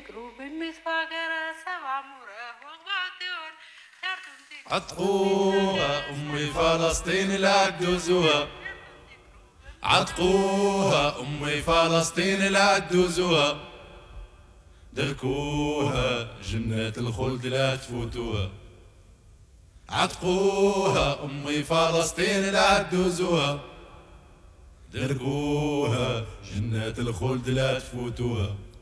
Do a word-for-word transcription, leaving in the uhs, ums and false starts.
تكرو بالمسفاقرة سبع مراه وقعدون عتقوها أمي فلسطين لا تدوزوها، عتقوها أمي فلسطين لا تدوزوها، دركوها جنة الخلد لا تفوتوها، عتقوها أمي فلسطين لا تدوزوها، دركوها جنة الخلد لا تفوتوها.